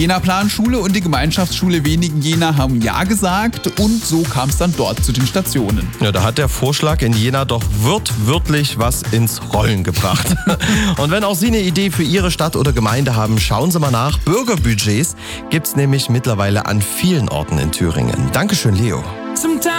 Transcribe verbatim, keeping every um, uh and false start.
Jena Planschule und die Gemeinschaftsschule Wenigen Jena haben Ja gesagt und so kam es dann dort zu den Stationen. Ja, da hat der Vorschlag in Jena doch wortwörtlich was ins Rollen gebracht. Und wenn auch Sie eine Idee für Ihre Stadt oder Gemeinde haben, schauen Sie mal nach. Bürgerbudgets gibt es nämlich mittlerweile an vielen Orten in Thüringen. Dankeschön, Leo.